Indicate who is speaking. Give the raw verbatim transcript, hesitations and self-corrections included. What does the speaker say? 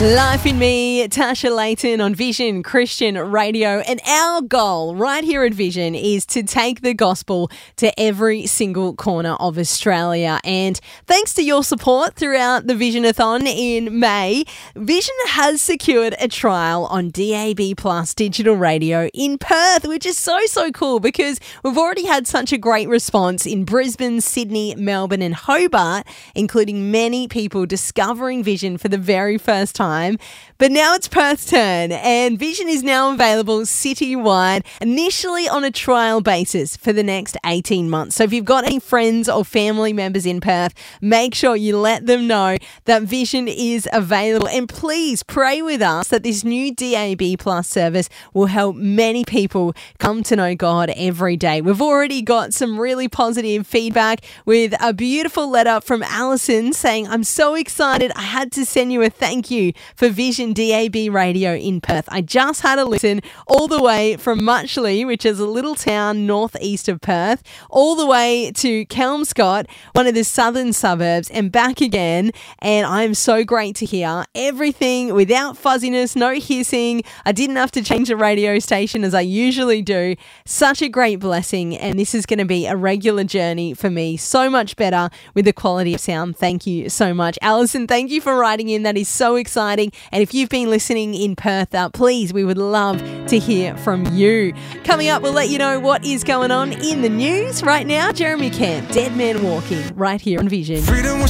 Speaker 1: Life in Me, Tasha Layton on Vision Christian Radio. And our goal right here at Vision is to take the gospel to every single corner of Australia. And thanks to your support throughout the Visionathon in May, Vision has secured a trial on D A B Plus digital radio in Perth, which is so, so cool because we've already had such a great response in Brisbane, Sydney, Melbourne and Hobart, including many people discovering Vision for the very first time. But now it's Perth's turn, and Vision is now available citywide, initially on a trial basis for the next eighteen months. So if you've got any friends or family members in Perth, make sure you let them know that Vision is available. And please pray with us that this new D A B Plus service will help many people come to know God every day. We've already got some really positive feedback with a beautiful letter from Alison saying, "I'm so excited. I had to send you a thank you for Vision D A B Radio in Perth. I just had a listen all the way from Muchley, which is a little town northeast of Perth, all the way to Kelmscott, one of the southern suburbs, and back again. And I'm so great to hear everything without fuzziness, no hissing. I didn't have to change the radio station as I usually do. Such a great blessing. And this is going to be a regular journey for me. So much better with the quality of sound. Thank you so much." Alison, thank you for writing in. That is so exciting. And if you've been listening in Perth, uh, please, we would love to hear from you. Coming up, we'll let you know what is going on in the news right now. Jeremy Camp, Dead Man Walking, right here on Vision. Freedom was